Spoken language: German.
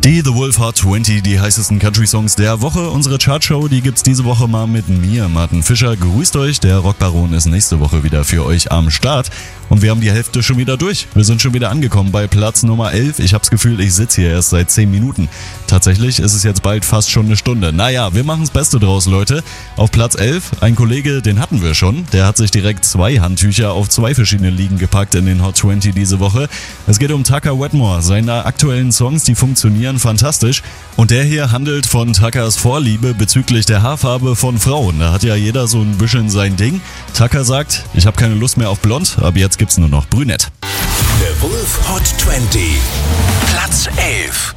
Die The Wolf Hot 20, die heißesten Country-Songs der Woche. Unsere Chartshow, die gibt's diese Woche mal mit mir, Martin Fischer. Grüßt euch, der Rockbaron ist nächste Woche wieder für euch am Start. Und wir haben die Hälfte schon wieder durch. Wir sind schon wieder angekommen bei Platz Nummer 11. Ich hab's Gefühl, ich sitze hier erst seit 10 Minuten. Tatsächlich ist es jetzt bald fast schon eine Stunde. Naja, wir machen's Beste draus, Leute. Auf Platz 11, ein Kollege, den hatten wir schon. Der hat sich direkt 2 Handtücher auf 2 verschiedene Ligen gepackt in den Hot 20 diese Woche. Es geht um Tucker Wetmore. Seine aktuellen Songs, die funktionieren fantastisch. Und der hier handelt von Tuckers Vorliebe bezüglich der Haarfarbe von Frauen. Da hat ja jeder so ein bisschen sein Ding. Tucker sagt, ich habe keine Lust mehr auf blond, ab jetzt gibt's nur noch brünett. The Wolf Hot 20, Platz 11.